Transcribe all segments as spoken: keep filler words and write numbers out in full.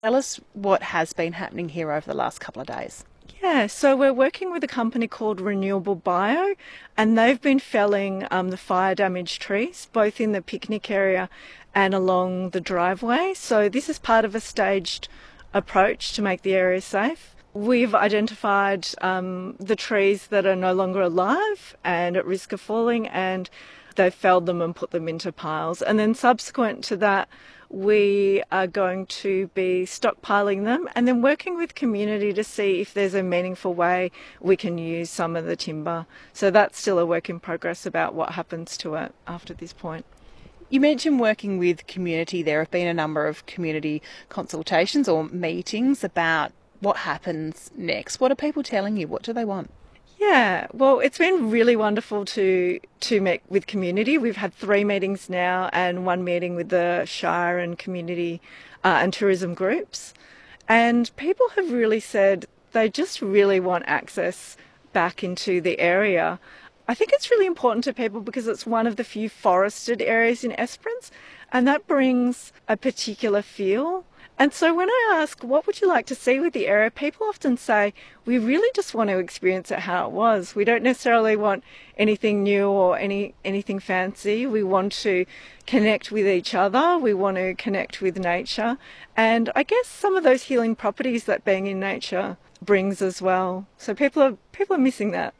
Tell us what has been happening here over the last couple of days. Yeah, so we're working with a company called Renewable Bio, and they've been felling um, the fire damaged trees, both in the picnic area and along the driveway. So this is part of a staged approach to make the area safe. We've identified um, the trees that are no longer alive and at risk of falling, and they've felled them and put them into piles. And then subsequent to that, we are going to be stockpiling them and then working with community to see if there's a meaningful way we can use some of the timber. So that's still a work in progress about what happens to it after this point. You mentioned working with community. There have been a number of community consultations or meetings about what happens next. What are people telling you? What do they want? Yeah, well, it's been really wonderful to to meet with community. We've had three meetings now and one meeting with the Shire and community uh, and tourism groups. And people have really said they just really want access back into the area. I think it's really important to people because it's one of the few forested areas in Esperance, and that brings a particular feel. And so when I ask, what would you like to see with the area, people often say, we really just want to experience it how it was. We don't necessarily want anything new or any anything fancy. We want to connect with each other. We want to connect with nature. And I guess some of those healing properties that being in nature brings as well. So people are people are missing that.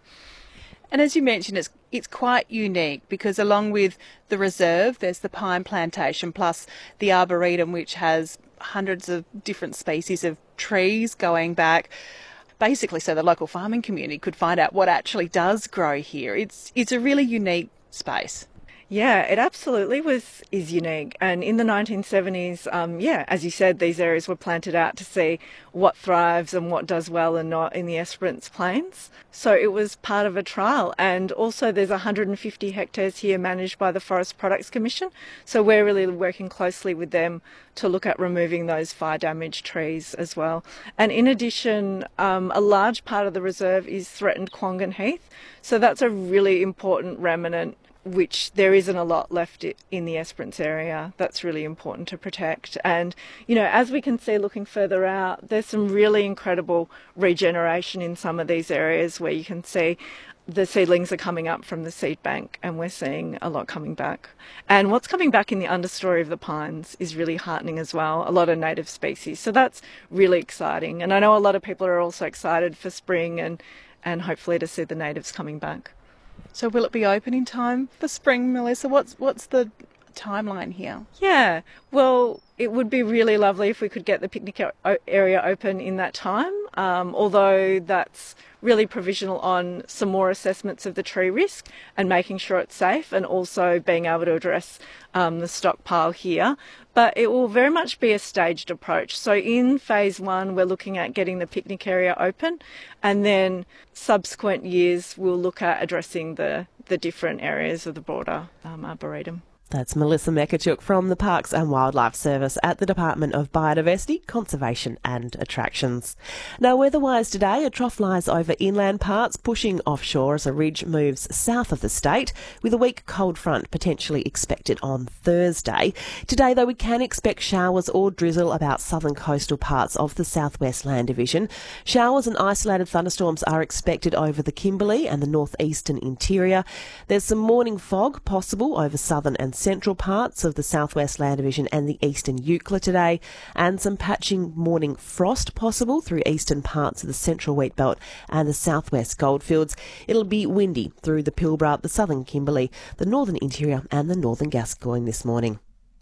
And as you mentioned, it's it's quite unique because along with the reserve, there's the pine plantation plus the arboretum, which has hundreds of different species of trees going back, basically so the local farming community could find out what actually does grow here. It's it's a really unique space. Yeah, it absolutely was is unique. And in the nineteen seventies, um, yeah, as you said, these areas were planted out to see what thrives and what does well and not in the Esperance Plains. So it was part of a trial. And also there's one hundred fifty hectares here managed by the Forest Products Commission. So we're really working closely with them to look at removing those fire damaged trees as well. And in addition, um, a large part of the reserve is threatened Quongan Heath. So that's a really important remnant, which there isn't a lot left in the Esperance area. That's really important to protect. And, you know, as we can see looking further out, there's some really incredible regeneration in some of these areas where you can see the seedlings are coming up from the seed bank and we're seeing a lot coming back. And what's coming back in the understory of the pines is really heartening as well, a lot of native species. So that's really exciting. And I know a lot of people are also excited for spring and, and hopefully to see the natives coming back. So will it be open in time for spring, Melissa? What's what's the timeline here? Yeah, well, it would be really lovely if we could get the picnic area open in that time, um, although that's really provisional on some more assessments of the tree risk and making sure it's safe and also being able to address um, the stockpile here. But it will very much be a staged approach. So in phase one, we're looking at getting the picnic area open, and then subsequent years we'll look at addressing the, the different areas of the broader um, arboretum. That's Melissa Mekachuk from the Parks and Wildlife Service at the Department of Biodiversity, Conservation and Attractions. Now, weather-wise today, a trough lies over inland parts, pushing offshore as a ridge moves south of the state, with a weak cold front potentially expected on Thursday. Today, though, we can expect showers or drizzle about southern coastal parts of the southwest land division. Showers and isolated thunderstorms are expected over the Kimberley and the northeastern interior. There's some morning fog possible over southern and central parts of the southwest land division and the eastern Eucla today, and some patching morning frost possible through eastern parts of the central wheat belt and the southwest goldfields. It'll be windy through the Pilbara, the southern Kimberley, the northern interior and the northern Gascoyne this morning.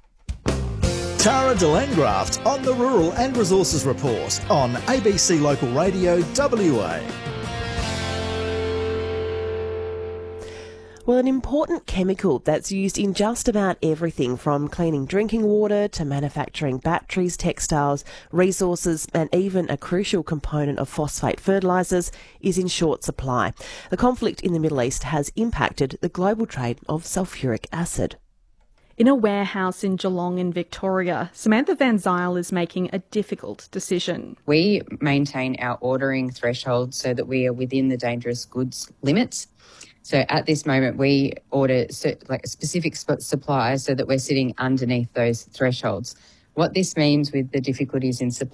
Tara de Landgraft on the Rural and Resources Report on A B C Local Radio W A. Well, an important chemical that's used in just about everything from cleaning drinking water to manufacturing batteries, textiles, resources and even a crucial component of phosphate fertilisers is in short supply. The conflict in the Middle East has impacted the global trade of sulfuric acid. In a warehouse in Geelong in Victoria, Samantha Van Zyl is making a difficult decision. We maintain our ordering thresholds so that we are within the dangerous goods limits. So at this moment, we order like specific suppliers so that we're sitting underneath those thresholds. What this means with the difficulties in supply